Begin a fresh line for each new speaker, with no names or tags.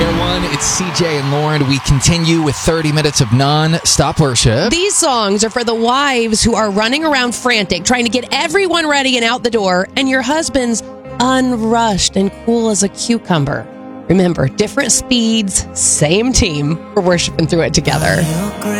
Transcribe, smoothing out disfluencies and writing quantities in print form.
Air One, it's CJ and Lauren. We continue with 30 minutes of non-stop worship.
These songs are for the wives who are running around frantic, trying to get everyone ready and out the door, and your husband's unrushed and cool as a cucumber. Remember, different speeds, same team. We're worshiping through it together.